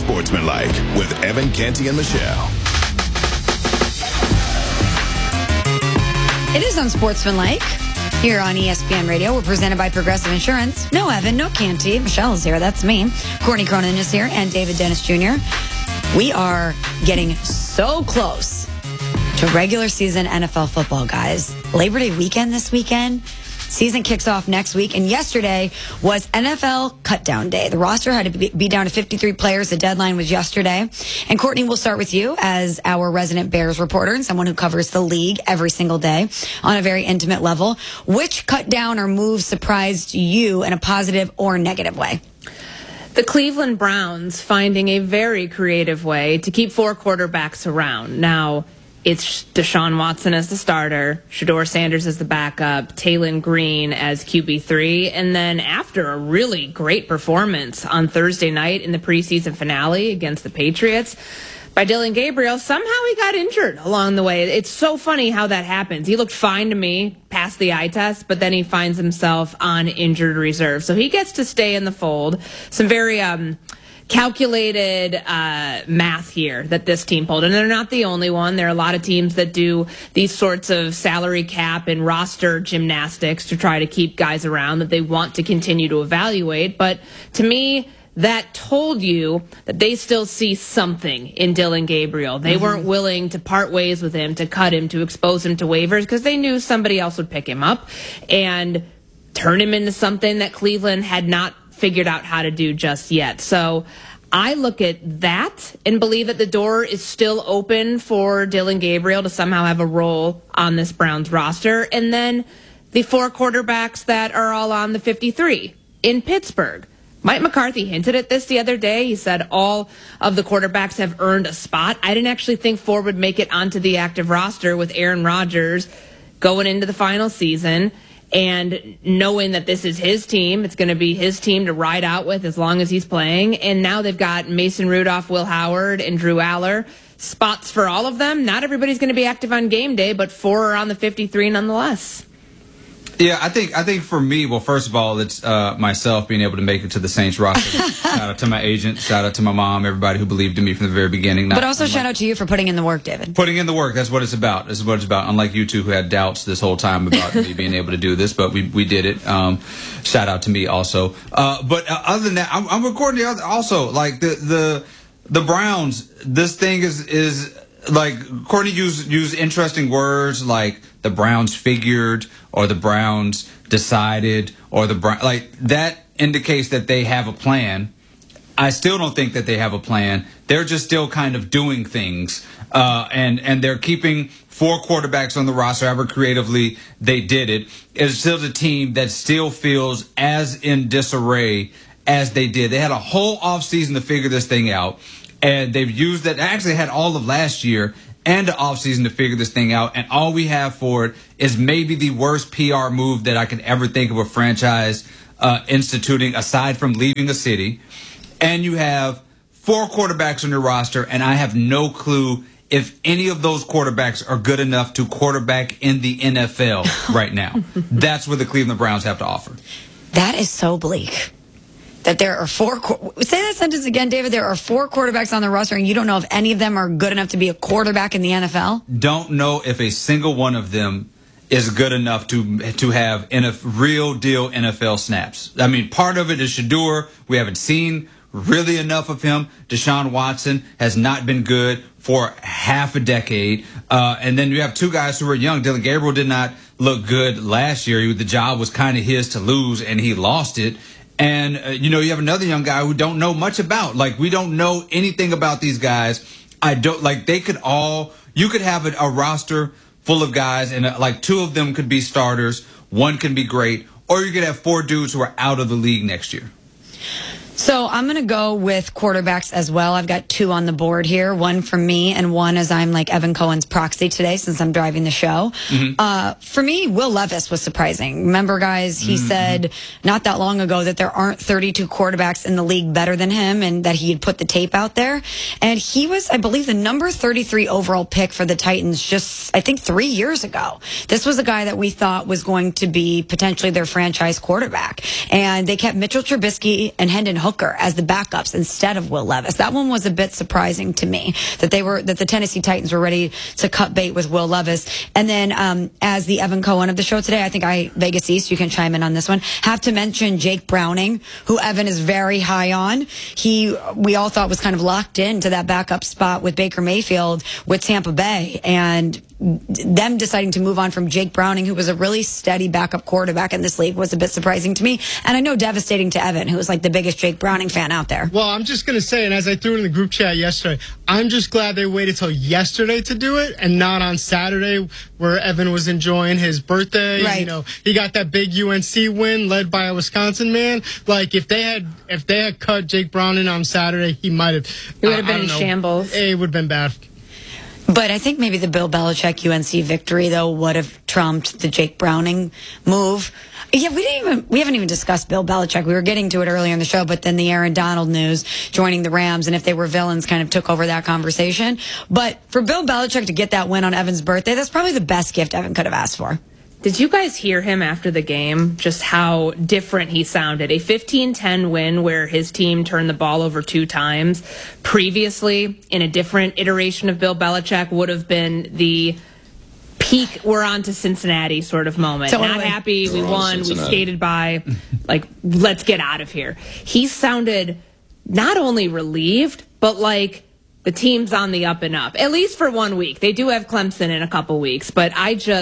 Unsportsmanlike with Evan Canty and Michelle. It is Unsportsmanlike here on ESPN Radio. We're presented by Progressive Insurance. No Evan, no Canty. Michelle is here. That's me. Courtney Cronin is here, and David Dennis Jr. We are getting so close to regular season NFL football, guys. Labor Day weekend this weekend. Season kicks off next week, and yesterday was NFL cutdown day. The roster had to be down to 53 players. The deadline was yesterday. And Courtney, we'll start with you as our resident Bears reporter and someone who covers the league every single day on a very intimate level. Which cutdown or move surprised you in a positive or negative way? The Cleveland Browns finding a very creative way to keep four quarterbacks around. Now, it's Deshaun Watson as the starter, Shedeur Sanders as the backup, Taylon Green as QB3, and then after a really great performance on Thursday night in the preseason finale against the Patriots by Dillon Gabriel, somehow he got injured along the way. It's so funny how that happens. He looked fine to me, passed the eye test, but then he finds himself on injured reserve. So he gets to stay in the fold. Some very calculated math here that this team pulled. And they're not the only one. There are a lot of teams that do these sorts of salary cap and roster gymnastics to try to keep guys around that they want to continue to evaluate. But to me, that told you that they still see something in Dillon Gabriel. They weren't willing to part ways with him, to cut him, to expose him to waivers, because they knew somebody else would pick him up and turn him into something that Cleveland had not figured out how to do just yet. So I look at that and believe that the door is still open for Dillon Gabriel to somehow have a role on this Browns roster. And then the four quarterbacks that are all on the 53 in Pittsburgh. Mike McCarthy hinted at this the other day. He said all of the quarterbacks have earned a spot. I didn't actually think four would make it onto the active roster with Aaron Rodgers going into the final season. And knowing that this is his team, it's going to be his team to ride out with as long as he's playing. And now they've got Mason Rudolph, Will Howard, and Drew Aller. Spots for all of them. Not everybody's going to be active on game day, but four are on the 53 nonetheless. Yeah, I think for me, well, first of all, it's myself being able to make it to the Saints roster. Shout out to my agent, shout out to my mom, everybody who believed in me from the very beginning. But also shout out to you for putting in the work, David. Putting in the work, that's what it's about. That's what it's about. Unlike you two who had doubts this whole time about me being able to do this, but we did it. Shout out to me also. But other than that, I'm recording also, like the Browns, this thing is like Courtney used interesting words like the Browns figured or the Browns decided or like that indicates that they have a plan. I still don't think that they have a plan. They're just still kind of doing things, and they're keeping four quarterbacks on the roster. However creatively they did it, it's still a team that still feels as in disarray as they did. They had a whole offseason to figure this thing out. And they've used that. They actually had all of last year and the offseason to figure this thing out. And all we have for it is maybe the worst PR move that I can ever think of a franchise instituting, aside from leaving a city. And you have four quarterbacks on your roster, and I have no clue if any of those quarterbacks are good enough to quarterback in the NFL right now. That's what the Cleveland Browns have to offer. That is so bleak. That there are four. Say that sentence again, David. There are four quarterbacks on the roster, and you don't know if any of them are good enough to be a quarterback in the NFL? Don't know if a single one of them is good enough to have real deal NFL snaps. I mean, part of it is Shedeur. We haven't seen really enough of him. Deshaun Watson has not been good for half a decade. And then you have two guys who are young. Dillon Gabriel did not look good last year. The job was kind of his to lose, and he lost it. And, you have another young guy who don't know much about. Like, we don't know anything about these guys. You could have a roster full of guys, and like two of them could be starters, one can be great, or you could have four dudes who are out of the league next year. So I'm going to go with quarterbacks as well. I've got two on the board here, one from me and one as I'm like Evan Cohen's proxy today since I'm driving the show. For me, Will Levis was surprising. Remember, guys, he said not that long ago that there aren't 32 quarterbacks in the league better than him and that he had put the tape out there. And he was, I believe, the number 33 overall pick for the Titans just, I think, 3 years ago. This was a guy that we thought was going to be potentially their franchise quarterback. And they kept Mitchell Trubisky and Hendon Hooker Booker as the backups instead of Will Levis. That one was a bit surprising to me that the Tennessee Titans were ready to cut bait with Will Levis. And then as the Evan Cohen of the show today, I think Vegas East, you can chime in on this one, have to mention Jake Browning, who Evan is very high on. We all thought was kind of locked into that backup spot with Baker Mayfield with Tampa Bay, and them deciding to move on from Jake Browning, who was a really steady backup quarterback in this league, was a bit surprising to me. And I know devastating to Evan, who was like the biggest Jake Browning fan out there. Well, I'm just going to say, and as I threw it in the group chat yesterday, I'm just glad they waited till yesterday to do it and not on Saturday where Evan was enjoying his birthday. Right. You know, he got that big UNC win led by a Wisconsin man. Like, if they had cut Jake Browning on Saturday, he might have. It would have been in shambles. It would have been bad. But I think maybe the Bill Belichick UNC victory, though, would have trumped the Jake Browning move. Yeah, we haven't even discussed Bill Belichick. We were getting to it earlier in the show, but then the Aaron Donald news joining the Rams, and if they were villains, kind of took over that conversation. But for Bill Belichick to get that win on Evan's birthday, that's probably the best gift Evan could have asked for. Did you guys hear him after the game? Just how different he sounded. A 15-10 win where his team turned the ball over 2 times. Previously, in a different iteration of Bill Belichick, would have been the peak we're on to Cincinnati sort of moment. Totally. Not happy, we won, we skated by, like, let's get out of here. He sounded not only relieved, but like the team's on the up and up, at least for 1 week. They do have Clemson in a couple weeks, but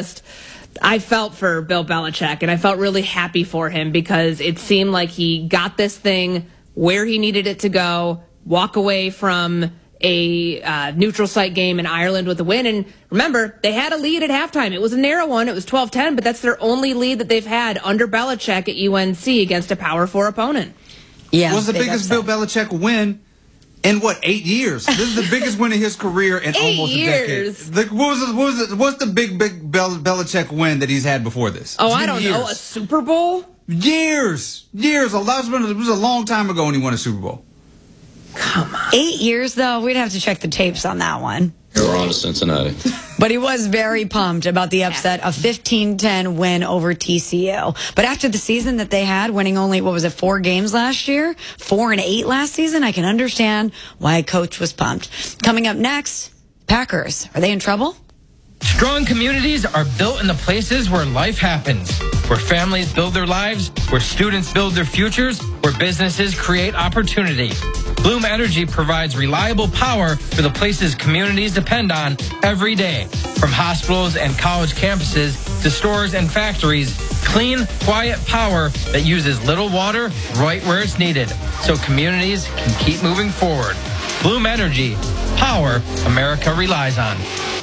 I felt for Bill Belichick, and I felt really happy for him because it seemed like he got this thing where he needed it to go, walk away from a neutral site game in Ireland with a win. And remember, they had a lead at halftime. It was a narrow one. It was 12-10, but that's their only lead that they've had under Belichick at UNC against a Power 4 opponent. Yeah, it was the biggest Bill Belichick win in 8 years? This is the biggest win of his career in almost a decade. What's the big Belichick win that he's had before this? Oh, I don't know. A Super Bowl? Years. It was a long time ago when he won a Super Bowl. Come on. 8 years, though? We'd have to check the tapes on that one. You're on to Cincinnati. But he was very pumped about the upset, a 15-10 win over TCU. But after the season that they had, winning only, 4 games last year, 4-8 last season, I can understand why Coach was pumped. Coming up next, Packers. Are they in trouble? Strong communities are built in the places where life happens, where families build their lives, where students build their futures, where businesses create opportunity. Bloom Energy provides reliable power for the places communities depend on every day. From hospitals and college campuses to stores and factories, clean, quiet power that uses little water right where it's needed, so communities can keep moving forward. Bloom Energy, power America relies on.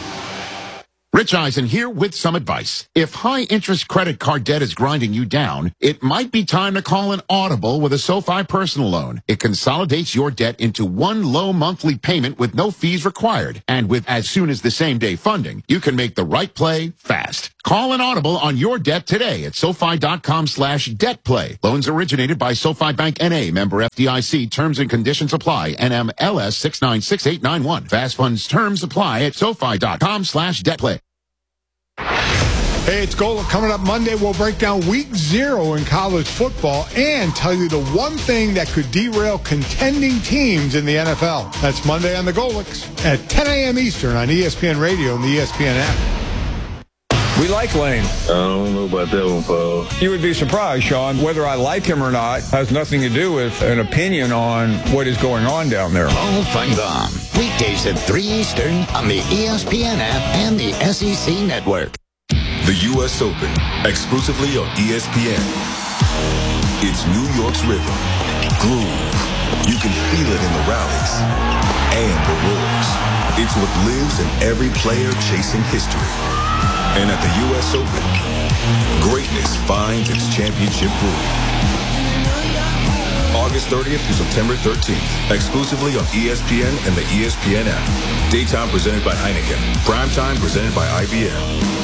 Rich Eisen here with some advice. If high-interest credit card debt is grinding you down, it might be time to call an Audible with a SoFi personal loan. It consolidates your debt into one low monthly payment with no fees required. And with as soon as the same-day funding, you can make the right play fast. Call an Audible on your debt today at SoFi.com/debtplay. Loans originated by SoFi Bank N.A., member FDIC. Terms and conditions apply. NMLS 696891. Fast funds terms apply at SoFi.com/debtplay. Hey, it's Golic. Coming up Monday, we'll break down week 0 in college football and tell you the one thing that could derail contending teams in the NFL. That's Monday on the Golics at 10 a.m. Eastern on ESPN Radio and the ESPN app. We like Lane. I don't know about that one, Paul. You would be surprised, Sean. Whether I like him or not has nothing to do with an opinion on what is going on down there. Paul Feinbaum. Weekdays at 3 Eastern on the ESPN app and the SEC Network. The U.S. Open, exclusively on ESPN. It's New York's rhythm, groove. You can feel it in the rallies and the roars. It's what lives in every player chasing history. And at the U.S. Open, greatness finds its championship groove. August 30th through September 13th, exclusively on ESPN and the ESPN app. Daytime presented by Heineken. Primetime presented by IBM.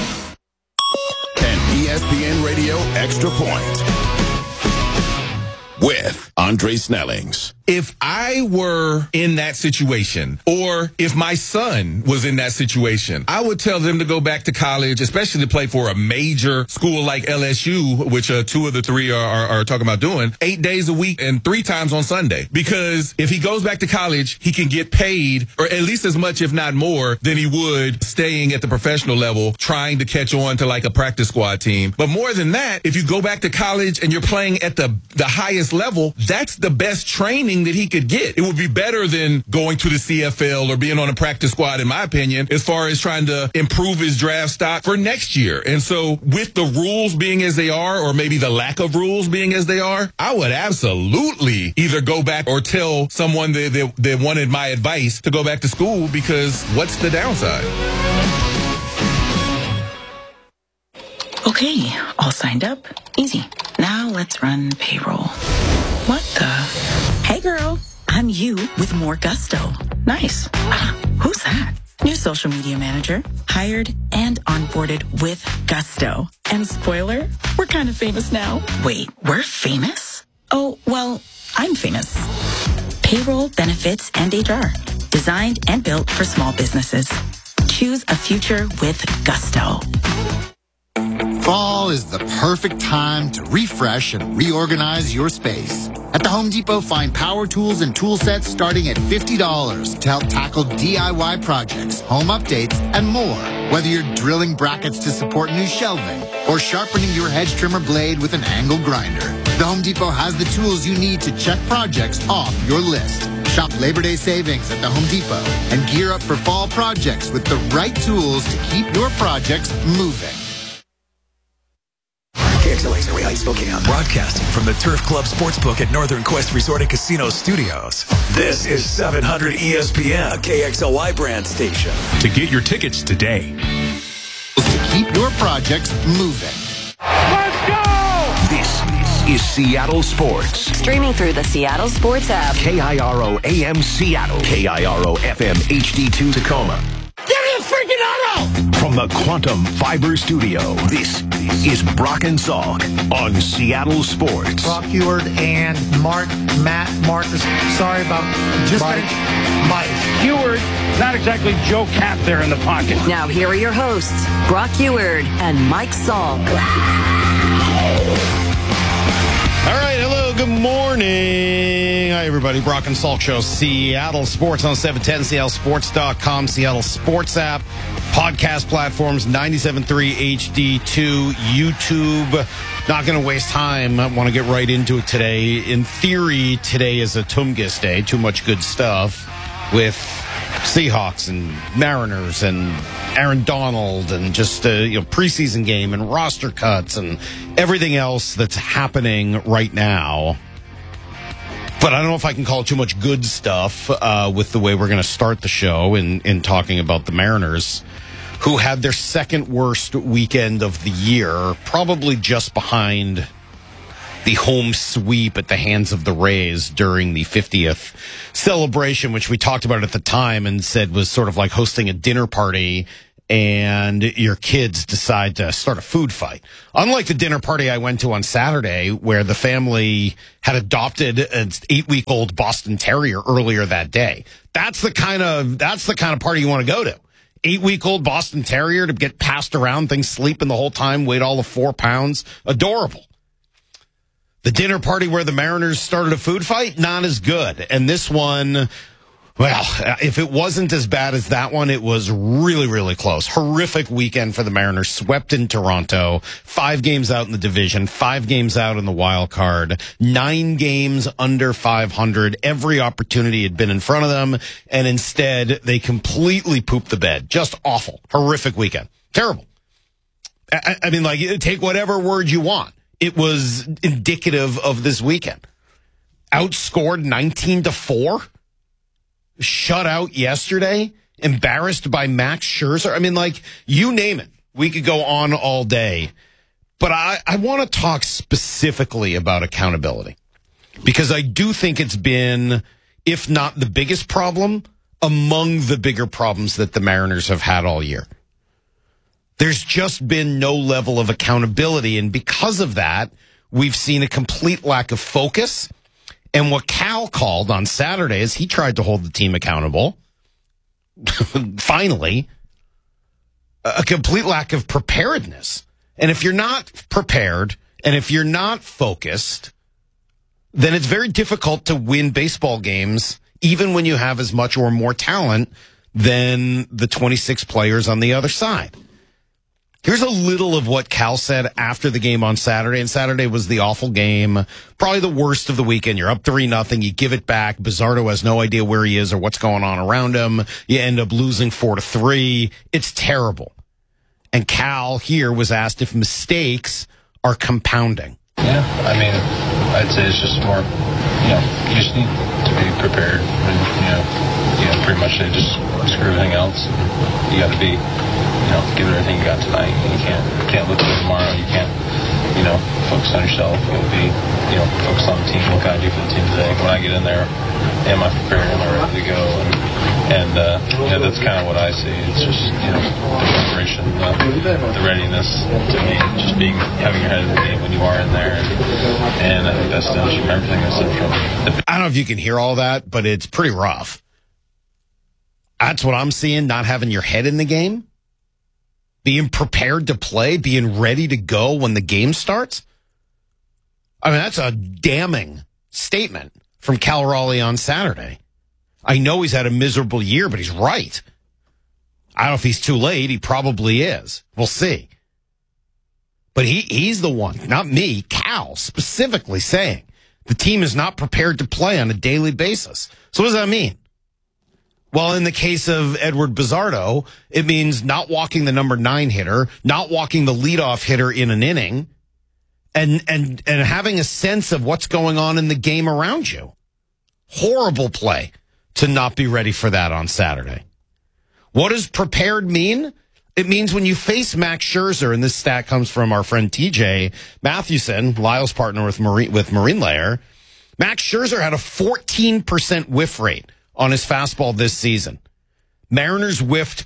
ESPN Radio Extra Point with Andre Snellings. if I were in that situation, or if my son was in that situation, I would tell them to go back to college, especially to play for a major school like LSU, which 2 of the 3 are talking about doing 8 days a week and 3 times on Sunday. Because if he goes back to college, he can get paid, or at least as much, if not more, than he would staying at the professional level, trying to catch on to like a practice squad team. But more than that, if you go back to college and you're playing at the highest level, that's the best training that he could get. It would be better than going to the CFL or being on a practice squad, in my opinion, as far as trying to improve his draft stock for next year. And so with the rules being as they are, or maybe the lack of rules being as they are, I would absolutely either go back or tell someone that wanted my advice to go back to school, because what's the downside? Okay, all signed up. Easy. Now let's run payroll. What the? Hey girl, I'm you with more gusto. Nice. Who's that? New social media manager, hired and onboarded with gusto. And spoiler, we're kind of famous now. Wait, we're famous? Oh, well, I'm famous. Payroll, benefits, and HR. Designed and built for small businesses. Choose a future with gusto. Fall is the perfect time to refresh and reorganize your space. At the Home Depot, find power tools and tool sets starting at $50 to help tackle DIY projects, home updates, and more. Whether you're drilling brackets to support new shelving or sharpening your hedge trimmer blade with an angle grinder, the Home Depot has the tools you need to check projects off your list. Shop Labor Day savings at the Home Depot and gear up for fall projects with the right tools to keep your projects moving. KXLA's Area Heights, Spokane, broadcasting from the Turf Club Sportsbook at Northern Quest Resort and Casino Studios. This is 700 ESPN, a KXLY brand station. To get your tickets today. To keep your projects moving. Let's go! This is Seattle Sports. Streaming through the Seattle Sports app. KIRO AM Seattle. KIRO FM HD2 Tacoma. Give me a freaking auto! From the Quantum Fiber Studio, this is Brock and Salk on Seattle Sports. Brock Huard and Matt Marcus. Sorry about just Mike. Huard, not exactly Joe Cap there in the pocket. Now here are your hosts, Brock Huard and Mike Salk. All right, hello, good morning. Hi, everybody. Brock and Salk Show, Seattle Sports on 710, seattlesports.com, Seattle Sports app, podcast platforms, 97.3 HD2, YouTube. Not going to waste time. I want to get right into it today. In theory, today is a Tungus Day. Too much good stuff with Seahawks and Mariners and Aaron Donald and just preseason game and roster cuts and everything else that's happening right now. But I don't know if I can call it too much good stuff with the way we're going to start the show in talking about the Mariners, who had their second worst weekend of the year, probably just behind the home sweep at the hands of the Rays during the 50th celebration, which we talked about at the time and said was sort of like hosting a dinner party and your kids decide to start a food fight. Unlike the dinner party I went to on Saturday, where the family had adopted an 8-week-old Boston Terrier earlier that day. That's the kind of party you want to go to. 8-week-old Boston Terrier to get passed around, things sleeping the whole time, weighed all of 4 pounds. Adorable. The dinner party where the Mariners started a food fight, not as good. And this one, well, if it wasn't as bad as that one, it was really, really close. Horrific weekend for the Mariners. Swept in Toronto. 5 games out in the division. 5 games out in the wild card. 9 games under 500. Every opportunity had been in front of them. And instead, they completely pooped the bed. Just awful. Horrific weekend. Terrible. I mean, like, take whatever word you want. It was indicative of this weekend. Outscored 19-4. Shut out yesterday. Embarrassed by Max Scherzer. I mean, like, you name it. We could go on all day. But I want to talk specifically about accountability. Because I do think it's been, if not the biggest problem, among the bigger problems that the Mariners have had all year. There's just been no level of accountability, and because of that, we've seen a complete lack of focus And what Cal called on Saturday is he tried to hold the team accountable. Finally, a complete lack of preparedness. And if you're not prepared and if you're not focused, then it's very difficult to win baseball games, even when you have as much or more talent than the 26 players on the other side. Here's a little of what Cal said after the game on Saturday, and Saturday was the awful game, probably the worst of the weekend. You're up 3-0, you give it back. Bizzardo has no idea where he is or what's going on around him. You end up losing 4-3. It's terrible. And Cal here was asked if mistakes are compounding. Yeah, I mean, I'd say it's just more, you just need to be prepared. And, pretty much they just screw everything else. You got to be, give it everything you got tonight. You can't look for tomorrow. You can't, focus on yourself. You got to be, focus on the team. What can I do for the team today? When I get in there, am I prepared? Am I ready to go? And that's kind of what I see. It's just, the preparation, the readiness to me, just having your head in the game when you are in there. And I think that stems from everything I said from I don't know if you can hear all that, but it's pretty rough. That's what I'm seeing, not having your head in the game. Being prepared to play, being ready to go when the game starts. I mean, that's a damning statement from Cal Raleigh on Saturday. I know he's had a miserable year, but he's right. I don't know if he's too late. He probably is. We'll see. But he's the one, not me, Cal, specifically saying the team is not prepared to play on a daily basis. So what does that mean? Well, in the case of Edward Bizzardo, it means not walking the number 9 hitter, not walking the leadoff hitter in an inning, and having a sense of what's going on in the game around you. Horrible play to not be ready for that on Saturday. What does prepared mean? It means when you face Max Scherzer, and this stat comes from our friend TJ Mathewson, Lyle's partner with Marine Layer, Max Scherzer had a 14% whiff rate on his fastball this season. Mariners whiffed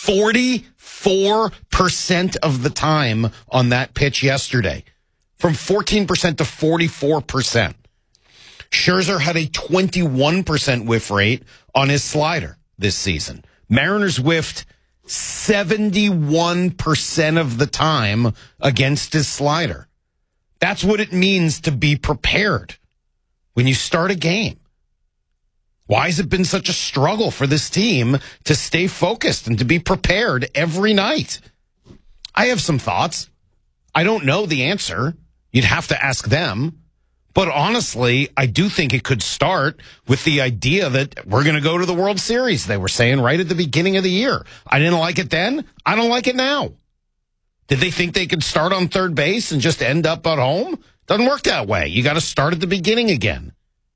44% of the time on that pitch yesterday, from 14% to 44%. Scherzer had a 21% whiff rate on his slider this season. Mariners whiffed 71% of the time against his slider. That's what it means to be prepared when you start a game. Why has it been such a struggle for this team to stay focused and to be prepared every night? I have some thoughts. I don't know the answer. You'd have to ask them. But honestly, I do think it could start with the idea that we're going to go to the World Series. They were saying right at the beginning of the year. I didn't like it then. I don't like it now. Did they think they could start on third base and just end up at home? Doesn't work that way. You got to start at the beginning again.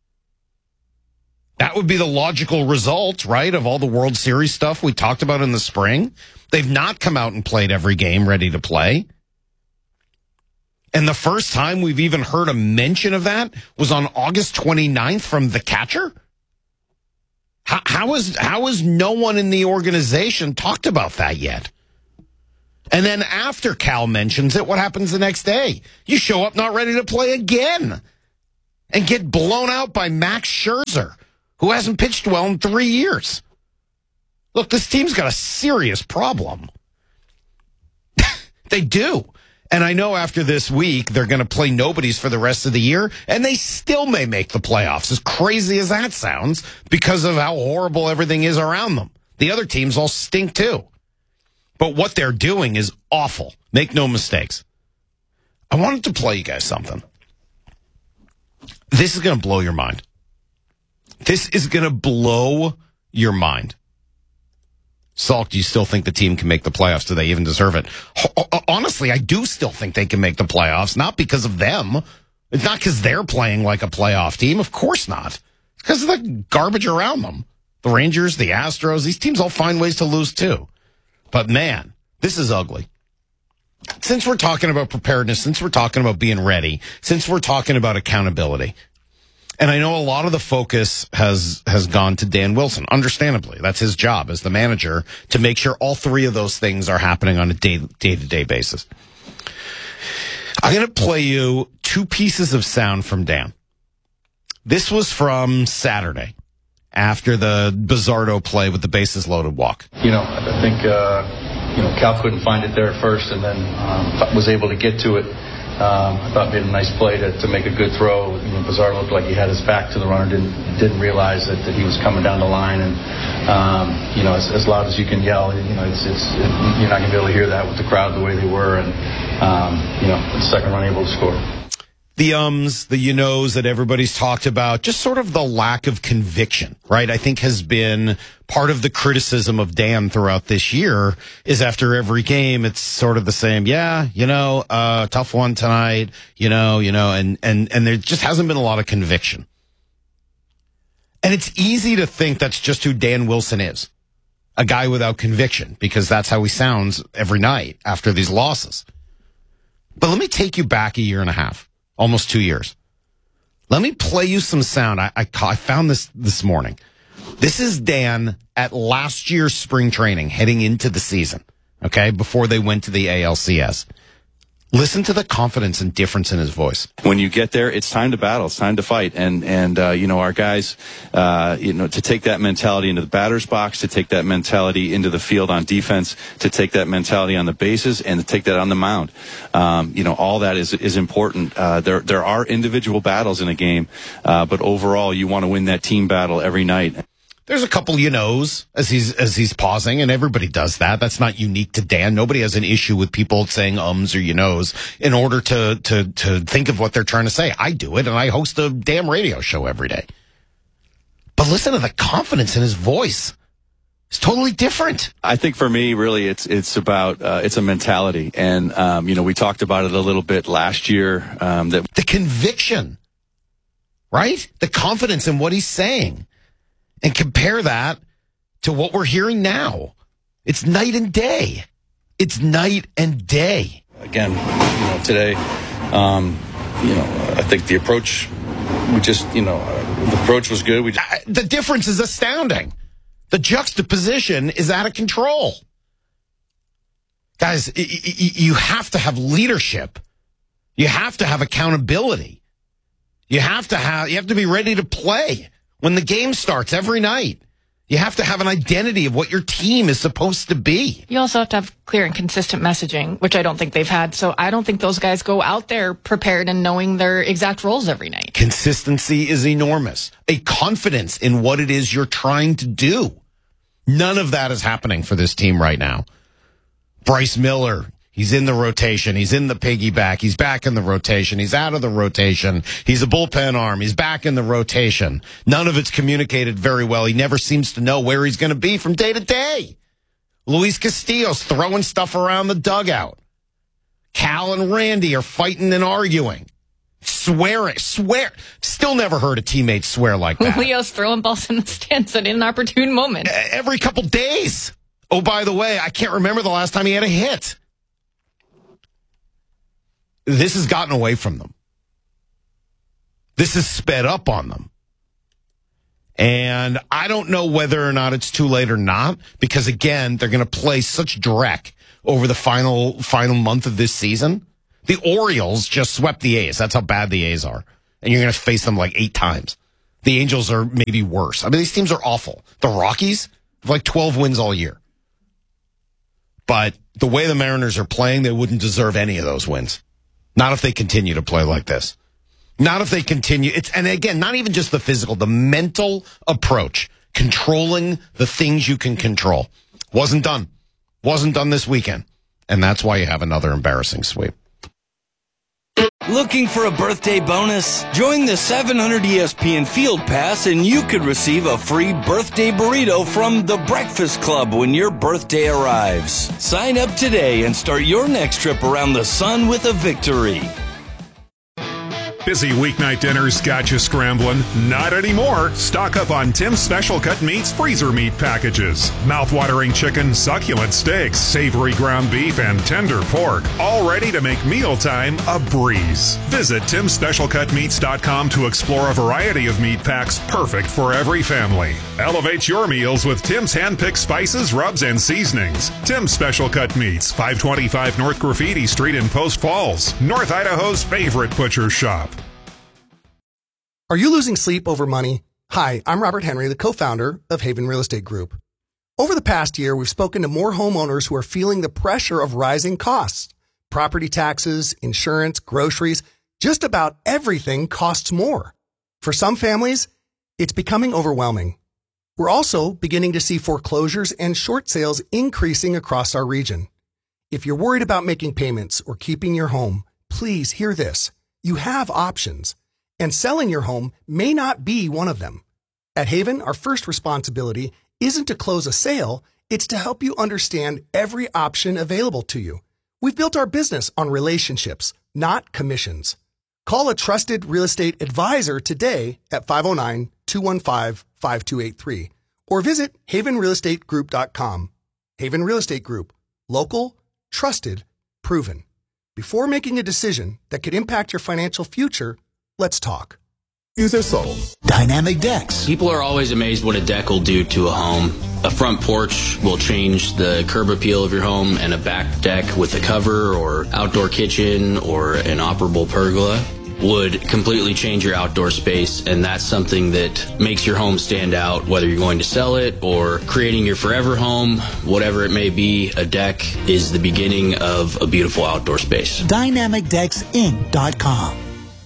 That would be the logical result, right, of all the World Series stuff we talked about in the spring. They've not come out and played every game ready to play. And the first time we've even heard a mention of that was on August 29th from the catcher. How is no one in the organization talked about that yet? And then after Cal mentions it, what happens the next day? You show up not ready to play again and get blown out by Max Scherzer, who hasn't pitched well in 3 years. Look, this team's got a serious problem. They do. And I know after this week, they're going to play nobodies for the rest of the year, and they still may make the playoffs, as crazy as that sounds, because of how horrible everything is around them. The other teams all stink too. But what they're doing is awful. Make no mistakes. I wanted to play you guys something. This is going to blow your mind. This is going to blow your mind. Salk, do you still think the team can make the playoffs? Do they even deserve it? Honestly, I do still think they can make the playoffs, not because of them. It's not because they're playing like a playoff team. Of course not. It's because of the garbage around them. The Rangers, the Astros, these teams all find ways to lose too. But man, this is ugly. Since we're talking about preparedness, since we're talking about being ready, since we're talking about accountability, and I know a lot of the focus has gone to Dan Wilson, understandably. That's his job as the manager, to make sure all three of those things are happening on a day-to-day basis. I'm going to play you two pieces of sound from Dan. This was from Saturday after the Bizzardo play with the bases loaded walk. I think, Cal couldn't find it there at first and then was able to get to it. I thought made a nice play to make a good throw. Bizzardo looked like he had his back to the runner, didn't realize that he was coming down the line. And, as loud as you can yell, you're not going to be able to hear that with the crowd the way they were. And, the second run able to score. The the that everybody's talked about, just sort of the lack of conviction, right? I think has been part of the criticism of Dan throughout this year is after every game, it's sort of the same. Yeah, tough one tonight, and there just hasn't been a lot of conviction. And it's easy to think that's just who Dan Wilson is, a guy without conviction, because that's how he sounds every night after these losses. But let me take you back a year and a half. Almost 2 years. Let me play you some sound. I found this morning. This is Dan at last year's spring training heading into the season, okay, before they went to the ALCS. Listen to the confidence and difference in his voice. When you get there, it's time to battle. It's time to fight. And our guys, to take that mentality into the batter's box, to take that mentality into the field on defense, to take that mentality on the bases, and to take that on the mound. All that is important. There are individual battles in a game, but overall, you want to win that team battle every night. There's a couple as he's pausing, and everybody does that. That's not unique to Dan. Nobody has an issue with people saying ums or in order to think of what they're trying to say. I do it, and I host a damn radio show every day. But listen to the confidence in his voice. It's totally different. I think for me, really, it's about it's a mentality, and we talked about it a little bit last year. That the conviction, right? The confidence in what he's saying. And compare that to what we're hearing now. It's night and day. It's night and day. Again, today, I think the approach, the approach was good. The difference is astounding. The juxtaposition is out of control. Guys, you have to have leadership. You have to have accountability. You have to be ready to play. When the game starts every night, you have to have an identity of what your team is supposed to be. You also have to have clear and consistent messaging, which I don't think they've had. So I don't think those guys go out there prepared and knowing their exact roles every night. Consistency is enormous. A confidence in what it is you're trying to do. None of that is happening for this team right now. Bryce Miller, he's in the rotation. He's in the piggyback. He's back in the rotation. He's out of the rotation. He's a bullpen arm. He's back in the rotation. None of it's communicated very well. He never seems to know where he's going to be from day to day. Luis Castillo's throwing stuff around the dugout. Cal and Randy are fighting and arguing. Swear. Still never heard a teammate swear like that. Leo's throwing balls in the stands at an inopportune moment. Every couple days. Oh, by the way, I can't remember the last time he had a hit. This has gotten away from them. This has sped up on them. And I don't know whether or not it's too late or not, because, again, they're going to play such dreck over the final month of this season. The Orioles just swept the A's. That's how bad the A's are. And you're going to face them like 8 times. The Angels are maybe worse. I mean, these teams are awful. The Rockies have like 12 wins all year. But the way the Mariners are playing, they wouldn't deserve any of those wins. Not if they continue to play like this. Not if they continue. And again, not even just the physical, the mental approach, controlling the things you can control. Wasn't done. Wasn't done this weekend. And that's why you have another embarrassing sweep. Looking for a birthday bonus? Join the 700 ESPN Field Pass and you could receive a free birthday burrito from The Breakfast Club when your birthday arrives. Sign up today and start your next trip around the sun with a victory. Busy weeknight dinners got you scrambling? Not anymore. Stock up on Tim's Special Cut Meats freezer meat packages. Mouth-watering chicken, succulent steaks, savory ground beef, and tender pork. All ready to make mealtime a breeze. Visit TimSSpecialCutMeats.com to explore a variety of meat packs perfect for every family. Elevate your meals with Tim's hand-picked spices, rubs, and seasonings. Tim's Special Cut Meats, 525 North Graffiti Street in Post Falls, North Idaho's favorite butcher shop. Are you losing sleep over money? Hi, I'm Robert Henry, the co-founder of Haven Real Estate Group. Over the past year, we've spoken to more homeowners who are feeling the pressure of rising costs. Property taxes, insurance, groceries, just about everything costs more. For some families, it's becoming overwhelming. We're also beginning to see foreclosures and short sales increasing across our region. If you're worried about making payments or keeping your home, please hear this. You have options, and selling your home may not be one of them. At Haven, our first responsibility isn't to close a sale, it's to help you understand every option available to you. We've built our business on relationships, not commissions. Call a trusted real estate advisor today at 509-215-5283 or visit havenrealestategroup.com. Haven Real Estate Group. Local, trusted, proven. Before making a decision that could impact your financial future, let's talk. User sold. Dynamic decks. People are always amazed what a deck will do to a home. A front porch will change the curb appeal of your home, and a back deck with a cover or outdoor kitchen or an operable pergola would completely change your outdoor space, and that's something that makes your home stand out, whether you're going to sell it or creating your forever home, whatever it may be. A deck is the beginning of a beautiful outdoor space. DynamicDecksInc.com.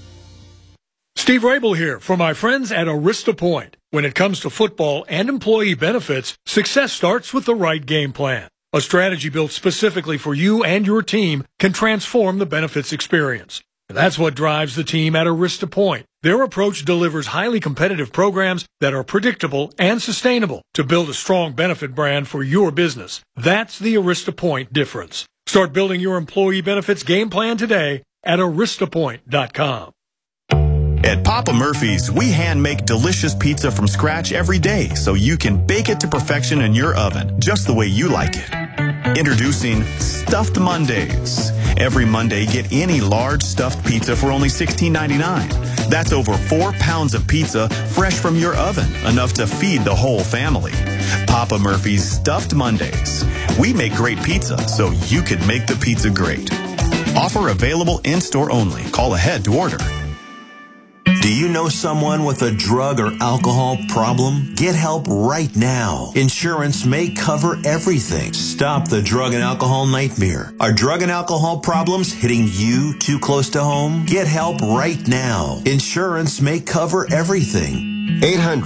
Steve Rabel here for my friends at Arista Point. When it comes to football and employee benefits, success starts with the right game plan. A strategy built specifically for you and your team can transform the benefits experience. That's what drives the team at Arista Point. Their approach delivers highly competitive programs that are predictable and sustainable to build a strong benefit brand for your business. That's the Arista Point difference. Start building your employee benefits game plan today at aristapoint.com. At Papa Murphy's, we hand make delicious pizza from scratch every day so you can bake it to perfection in your oven, just the way you like it. Introducing Stuffed Mondays. Every Monday, get any large stuffed pizza for only $16.99. That's over 4 pounds of pizza fresh from your oven, enough to feed the whole family. Papa Murphy's Stuffed Mondays. We make great pizza so you can make the pizza great. Offer available in-store only. Call ahead to order. Do you know someone with a drug or alcohol problem? Get help right now. Insurance may cover everything. Stop the drug and alcohol nightmare. Are drug and alcohol problems hitting you too close to home? Get help right now. Insurance may cover everything.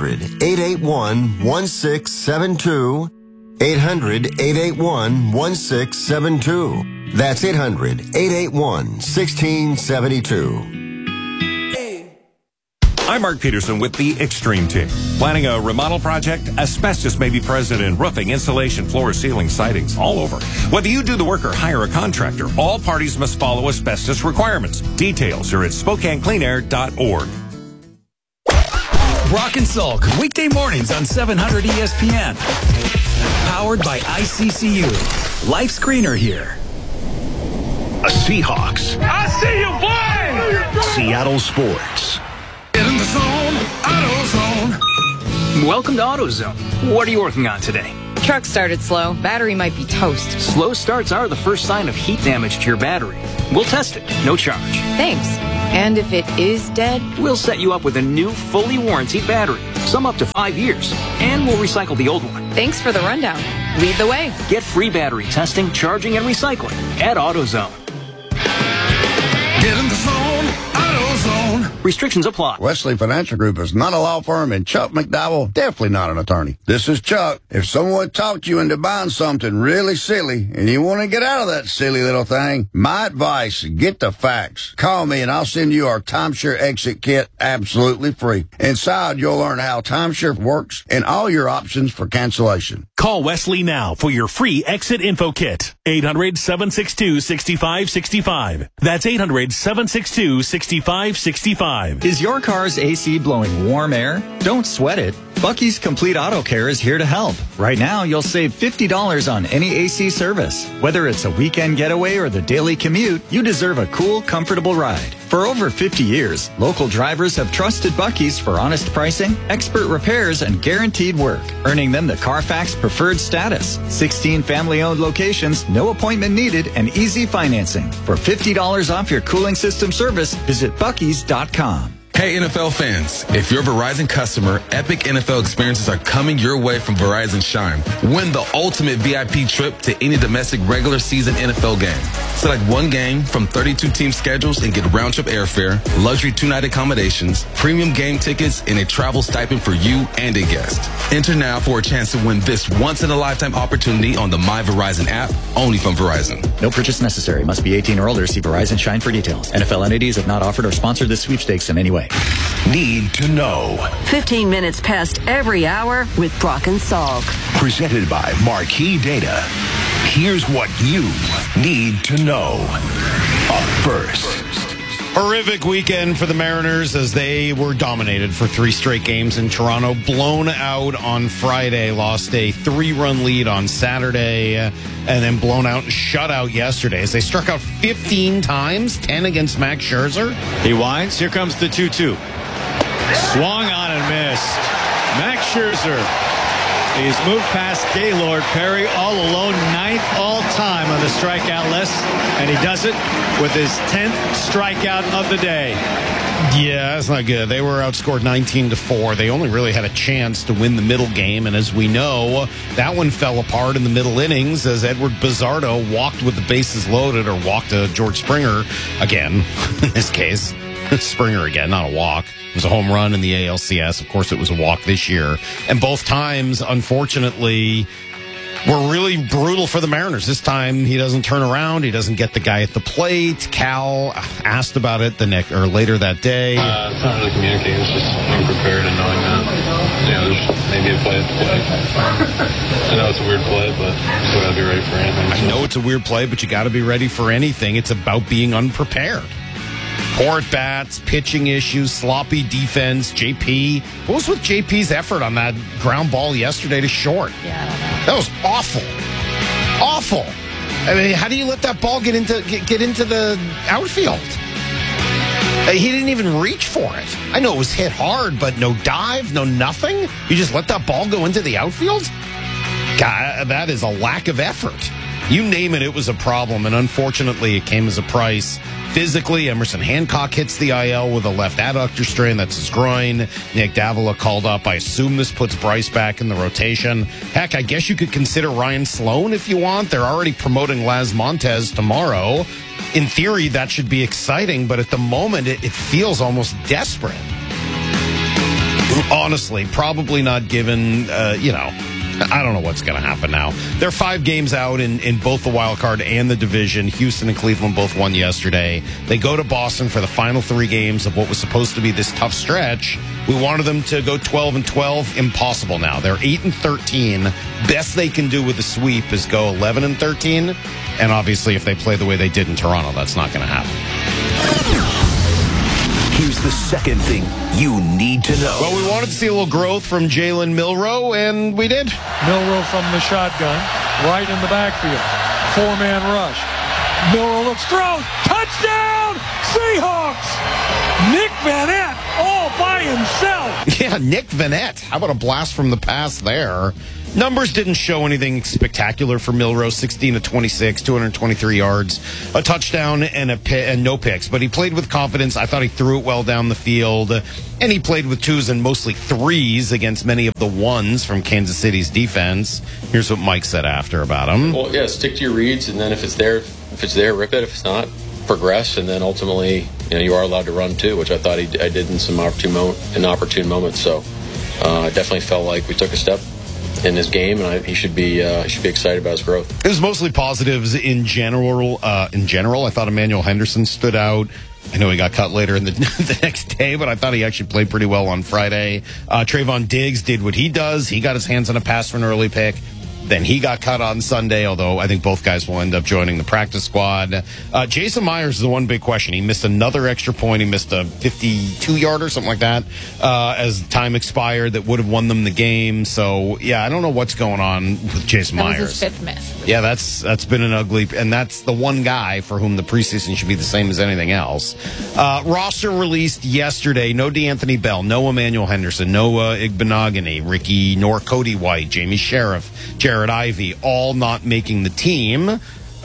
800-881-1672. 800-881-1672. That's 800-881-1672. I'm Mark Peterson with the Extreme Team. Planning a remodel project? Asbestos may be present in roofing, insulation, floor, ceiling, sidings, all over. Whether you do the work or hire a contractor, all parties must follow asbestos requirements. Details are at SpokaneCleanAir.org. Brock and Salk, weekday mornings on 700 ESPN. Powered by ICCU. Life's greener here. A Seahawks. I see you, boy! Seattle Sports. Get in the zone, AutoZone. Welcome to AutoZone. What are you working on today? Truck started slow. Battery might be toast. Slow starts are the first sign of heat damage to your battery. We'll test it, no charge. Thanks. And if it is dead? We'll set you up with a new, fully warranted battery. Some up to 5 years. And we'll recycle the old one. Thanks for the rundown. Lead the way. Get free battery testing, charging, and recycling at AutoZone. Get in the zone, AutoZone. Restrictions apply. Wesley Financial Group is not a law firm, and Chuck McDowell definitely not an attorney. This is Chuck. If someone talked you into buying something really silly and you want to get out of that silly little thing, my advice, get the facts. Call me and I'll send you our timeshare exit kit absolutely free. Inside, you'll learn how timeshare works and all your options for cancellation. Call Wesley now for your free exit info kit. 800-762-6565. That's 800-762-6565. Is your car's AC blowing warm air? Don't sweat it. Bucky's Complete Auto Care is here to help. Right now, you'll save $50 on any AC service. Whether it's a weekend getaway or the daily commute, you deserve a cool, comfortable ride. For over 50 years, local drivers have trusted Bucky's for honest pricing, expert repairs, and guaranteed work, earning them the Carfax Preferred status. 16 family-owned locations, no appointment needed, and easy financing. For $50 off your cooling system service, visit Bucky's.com. Hey NFL fans, if you're a Verizon customer, epic NFL experiences are coming your way from Verizon Shine. Win the ultimate VIP trip to any domestic regular season NFL game. Select one game from 32 team schedules and get round-trip airfare, luxury 2-night accommodations, premium game tickets, and a travel stipend for you and a guest. Enter now for a chance to win this once-in-a-lifetime opportunity on the My Verizon app, only from Verizon. No purchase necessary. Must be 18 or older. See Verizon Shine for details. NFL entities have not offered or sponsored this sweepstakes in any way. Need to know. 15 minutes past every hour with Brock and Salk. Presented by Marquee Data. Here's what you need to know. Up first. Horrific weekend for the Mariners as they were dominated for 3 straight games in Toronto. Blown out on Friday, lost a 3-run lead on Saturday, and then blown out and shut out yesterday as they struck out 15 times, 10 against Max Scherzer. He winds. Here comes the 2-2. Swung on and missed. Max Scherzer. He's moved past Gaylord Perry all alone, 9th all-time on the strikeout list, and he does it with his 10th strikeout of the day. Yeah, that's not good. They were outscored 19-4. They only really had a chance to win the middle game, and as we know, that one fell apart in the middle innings as Edward Bizzardo walked with the bases loaded, or walked to George Springer again, in this case. Springer again, not a walk. It was a home run in the ALCS. Of course, it was a walk this year. And both times, unfortunately, were really brutal for the Mariners. This time, he doesn't turn around. He doesn't get the guy at the plate. Cal asked about it later that day. It's not really communicating. It's just being prepared and knowing that, there's maybe a play at the plate. I know it's a weird play, but you still got to be ready for anything. I know it's a weird play, but you got to be ready for anything. It's about being unprepared. Poor at bats, pitching issues, sloppy defense. JP, what was with JP's effort on that ground ball yesterday to short? Yeah, I don't know. That was awful. Awful. I mean, how do you let that ball get into the outfield? He didn't even reach for it. I know it was hit hard, but no dive, no nothing. You just let that ball go into the outfield? God, that is a lack of effort. You name it, it was a problem, and unfortunately, it came as a price. Physically, Emerson Hancock hits the IL with a left adductor strain. That's his groin. Nick Davila called up. I assume this puts Bryce back in the rotation. Heck, I guess you could consider Ryan Sloan if you want. They're already promoting Laz Montez tomorrow. In theory, that should be exciting, but at the moment, it feels almost desperate. Honestly, probably not given, I don't know what's going to happen now. They're 5 games out in both the wild card and the division. Houston and Cleveland both won yesterday. They go to Boston for the final 3 games of what was supposed to be this tough stretch. We wanted them to go 12-12. Impossible now. They're 8-13. Best they can do with the sweep is go 11-13. And obviously, if they play the way they did in Toronto, that's not going to happen. Here's the second thing you need to know. Well, we wanted to see a little growth from Jalen Milroe, and we did. Milroe from the shotgun, right in the backfield. 4-man rush. Milroe looks, throws, touchdown, Seahawks! Nick Vanette all by himself. Yeah, Nick Vanette. How about a blast from the past there? Numbers didn't show anything spectacular for Milroe. 16-26, 223 yards, a touchdown, and no picks. But he played with confidence. I thought he threw it well down the field. And he played with 2s and mostly 3s against many of the 1s from Kansas City's defense. Here's what Mike said after about him. Well, yeah, stick to your reads, and then if it's there, rip it. If it's not, progress, and then ultimately, you are allowed to run too, which I thought I did in some opportune moments. So I definitely felt like we took a step in this game, and he should be excited about his growth. It was mostly positives in general. I thought Emmanuel Henderson stood out. I know he got cut later in the next day, but I thought he actually played pretty well on Friday. Trayvon Diggs did what he does. He got his hands on a pass for an early pick. Then he got cut on Sunday, although I think both guys will end up joining the practice squad. Jason Myers is the one big question. He missed another extra point. He missed a 52-yarder, something like that, as time expired that would have won them the game. So, yeah, I don't know what's going on with Jason Myers. That was his 5th miss. Yeah, that's been an ugly, and that's the one guy for whom the preseason should be the same as anything else. Roster released yesterday. No DeAnthony Bell, no Emmanuel Henderson, no Igbenogany, Ricky nor Cody White, Jamie Sheriff, Jared Ivey, all not making the team.